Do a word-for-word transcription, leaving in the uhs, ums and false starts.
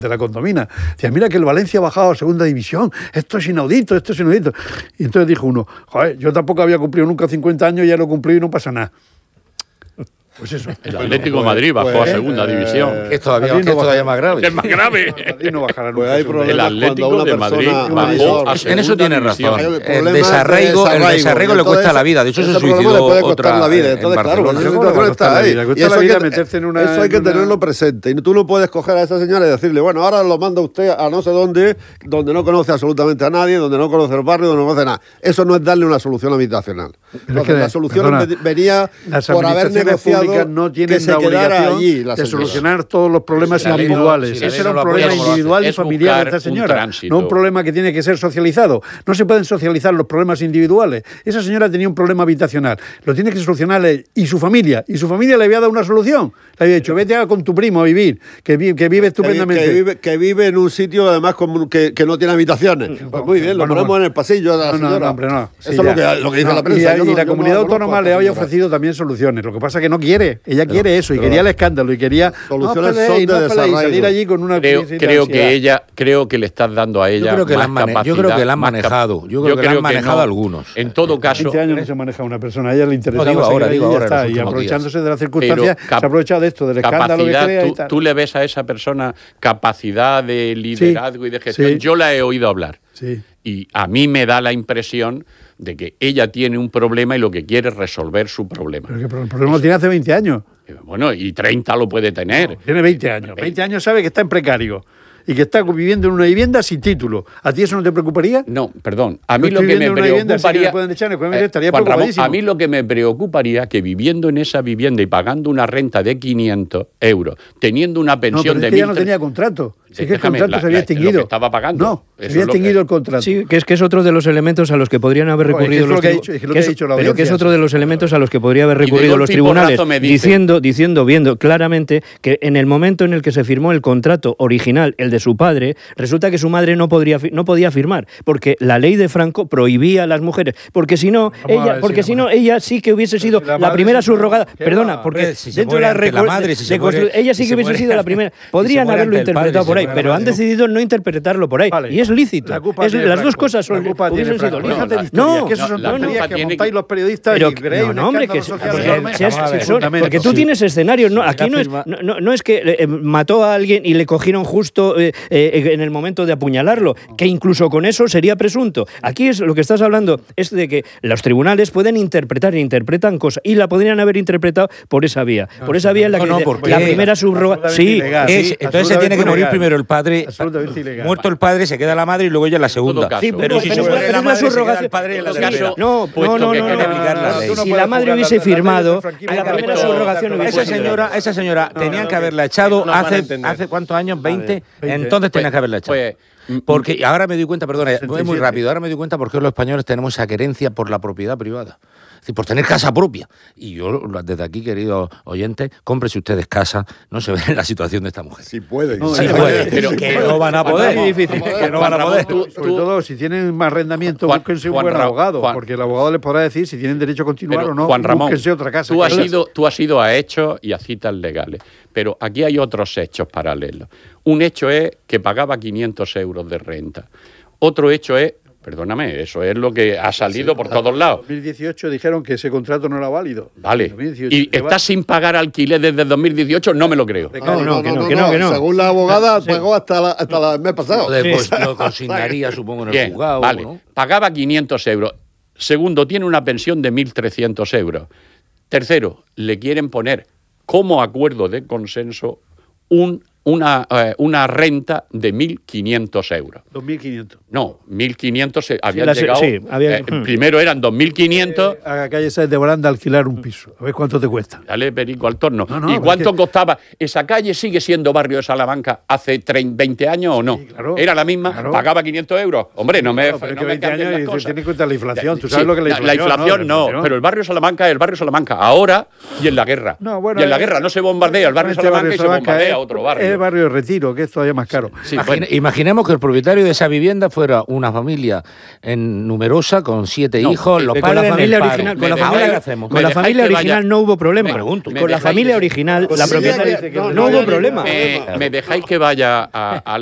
de la condomina. Decía, mira que el Valencia ha bajado a segunda división, esto es inaudito, esto es inaudito. Y entonces dijo uno, joder, yo tampoco había cumplido nunca cincuenta años, ya lo cumplí y no pasa nada. Pues eso. El Atlético de Madrid bajó pues, a segunda eh, división. Que es todavía, que es todavía más grave. Es más grave. No bajará Pues nunca. hay problemas El Atlético cuando una de Madrid persona bajó a En eso tiene razón. división. El desarraigo, el desarraigo le cuesta la vida. De hecho, se suicidó le puede otra costar la vida. en Entonces, claro, Barcelona. esa ¿Cómo le va a situación costar está la ahí. vida? Y Cuesta eso la hay vida que- meterse en una- eso hay que en una- tenerlo presente. Y tú no puedes coger a esa señora y decirle, bueno, ahora lo manda usted a no sé dónde, donde no conoce absolutamente a nadie, donde no conoce el barrio, donde no conoce nada. Eso no es darle una solución habitacional. Entonces, que, la solución perdona, ve- venía las por haber administraciones negociado públicas no tienen que se la quedara obligación allí la de señora. solucionar todos los problemas Si la ley no- individuales. si la ley Ese era no un lo problema apoya, ¿cómo lo hace? individual y Es familiar de buscar esta un señora, tránsito. no un problema que tiene que ser socializado. No se pueden socializar los problemas individuales. Esa señora tenía un problema habitacional, lo tiene que solucionar él y su familia. Y su familia le había dado una solución. Le había dicho, vete a- con tu primo a vivir, que, vi- que vive estupendamente. Que vive, que vive en un sitio además como que, que no tiene habitaciones. Pues muy bien, lo Bueno, ponemos bueno. en el pasillo de la No, no, señora. no, hombre, no. Sí, Eso es lo ya. que, lo que dice No, la prensa. Y, Yo y no- la yo no comunidad conozco autónoma a le esta había señora. ofrecido también soluciones. Lo que pasa es que no quiere. Ella quiere eso y pero quería el escándalo y quería soluciones no peleéis, son de no peleéis, desarraigo. salir allí con una Creo, crisis de creo ansiedad. que ella, creo que le estás dando a Yo ella creo que la más han mane- yo capacidad. creo que la han más cap- manejado. Yo creo que la han manejado no. algunos. En todo caso, veinte años no se maneja una persona, a ella le interesaba No, digo seguir ahora, ahí digo y ya ahora, en está. los Y últimos aprovechándose días. de las circunstancias, Pero cap- se ha aprovechado de esto, del escándalo que capacidad, crea y tú, tal. tú le ves a esa persona capacidad de liderazgo y de gestión. sí. Yo la he oído hablar. Sí. Y a mí me da la impresión de que ella tiene un problema y lo que quiere es resolver su problema. Pero que el problema lo tiene hace veinte años. Bueno, y treinta lo puede tener. Tiene veinte años. veinte años sabe que está en precario y que está viviendo en una vivienda sin título. ¿A ti eso no te preocuparía? No, perdón. A Yo mí lo estoy que me viviendo en una vivienda, así que preocuparía. me pueden echar, me Eh, estaría Juan Ramón, preocupadísimo. a mí lo que me preocuparía que viviendo en esa vivienda y pagando una renta de quinientos euros, teniendo una No, pensión pero es de que ya no mil tres- tenía contrato. Si es que el Déjame, contrato la- se había la- extinguido. lo que estaba pagando. No, se Eso había es lo que- extinguido el contrato. Sí, que es que es otro de los elementos a los que podrían haber No, es que recurrido es lo los que ha tribu- dicho- es que lo que que ha es- dicho la pero que es audiencia, otro sí. de los elementos a los que podría haber Y de recurrido los golpe y porrazo tribunales, me dicen- diciendo, diciendo, viendo claramente que en el momento en el que se firmó el contrato original, el de su padre, resulta que su madre no podría fi- no podía firmar, porque la ley de Franco prohibía a las mujeres, porque si no, Vamos a ella, ver porque si si la no, ella sí que hubiese sido si la la, madre primera se muere, subrogada, ¿qué perdona, va? porque Hombre, si se dentro de muere la ante la recu- madre, de- si se de muere- constru- ella si sí se que hubiese muere- sido la primera, si se podrían muere haberlo ante el padre, interpretado si por se ahí, muere pero la han madre, no. decidido no interpretarlo por ahí, Vale. y es lícito. La culpa Es- tiene las dos Franco. cosas son La culpa tiene hubiesen sido Franco. lícitas. Déjate de No, historias, No, que esos son la- la tonterías culpa que tiene montáis que- los periodistas Pero y creéis no, un no, hombre, que escándalo porque, social porque- enorme. si Vamos a ver. son- Fundamento. porque tú Sí. tienes escenarios, no, aquí no es, firma- no, no- no es que eh, mató a alguien y le cogieron justo eh, eh, en el momento de apuñalarlo, que incluso con eso sería presunto. Aquí es lo que estás hablando es de que los tribunales pueden interpretar e interpretan cosas y la podrían haber interpretado por esa vía, por esa vía en la no, que no, dice, porque la es primera subroga, absolutamente sí, ilegal. sí, Es- sí, entonces se tiene que absolutamente morir ilegal. primero el padre. Absolutamente ilegal. Muerto el padre, se queda la madre y luego ella la segunda. caso. Sí, Pero si se pero- muere pero la es la madre, se queda subrogación. el padre en la En todo tercera. caso, No, puesto no, no, que no, hay que no, aplicar la no, ley. Si Tú no la puedes madre jugar hubiese la- la ley firmado, del franquismo a la con primera esto. subrogación A hubiese esa sido señora, legal. a esa señora tenían no, que haberla echado no van a hace, entender. hace ¿cuántos años? veinte. veinte. Entonces tenían Pues- que haberla echado. pues, mm, Porque y ahora me doy cuenta, perdona, sesenta y es muy siete. rápido, ahora me doy cuenta por qué los españoles tenemos esa querencia por la propiedad privada. Es decir, por tener casa propia. Y yo, desde aquí, queridos oyentes, cómprese ustedes casa, no se ve en la situación de esta mujer. Si pueden. No, Sí es puede, pero- que no van a poder. Muy difícil. Que no Juan van a Ramón, poder. tú- Sobre todo, si tienen más arrendamiento, Juan- búsquense un Juan buen Ra- abogado, Juan- porque el abogado les podrá decir si tienen derecho a continuar Pero, o no. Juan Ramón, búsquense otra casa. tú has, Que- ido, tú has ido a hechos y a citas legales, pero aquí hay otros hechos paralelos. Un hecho es que pagaba quinientos euros de renta. Otro hecho es, perdóname, eso es lo que ha salido por todos lados. En dos mil dieciocho dijeron que ese contrato no era válido. Vale. En dos mil dieciocho. ¿Y Que va- estás sin pagar alquiler desde dos mil dieciocho? No me lo creo. No, no, que no, que no, que no. Según la abogada, pagó hasta, la, hasta la- el mes pasado. Lo, de- pues, lo consignaría, supongo, en el Bien, juzgado. vale. ¿no? Pagaba quinientos euros. Segundo, tiene una pensión de mil trescientos euros. Tercero, le quieren poner como acuerdo de consenso un, una, eh, una renta de mil quinientos euros. dos mil quinientos. No, mil quinientos se habían la se- llegado. sí, había- eh, hmm. Primero eran dos mil quinientos. A la calle Sáenz de Baranda a alquilar un piso. A ver cuánto te cuesta. Dale perico al torno. No, no, ¿Y pero cuánto es que- costaba? ¿Esa calle sigue siendo barrio de Salamanca hace treinta, veinte años o no? Sí, claro. ¿Era la misma? Claro. ¿Pagaba quinientos euros? Hombre, no me, Claro, pero es no que me veinte cambien años las y cosas. tiene en cuenta la inflación. Tú Sí, sabes lo que es la inflación. La inflación no, La inflación. pero el barrio Salamanca es el barrio Salamanca. Ahora y en la guerra. No, bueno, y en la eh, guerra no se bombardea el barrio Este Salamanca y se Salamanca bombardea es- otro barrio. es barrio de Retiro, que es todavía más caro. Sí, Imagine- bueno. Imaginemos que el propietario de esa vivienda fuera una familia en, numerosa con siete No, hos, eh, los con padres la en el familia paro. original, con Me la dejáis- familia, ¿qué hacemos? con la dejáis familia que original vaya- no hubo problema. Me pregunto. Con la Me familia dejáis- original, Pues la sí, propietaria que no- no no hubo haya problema. ningún Me, me dejáis que vaya a, a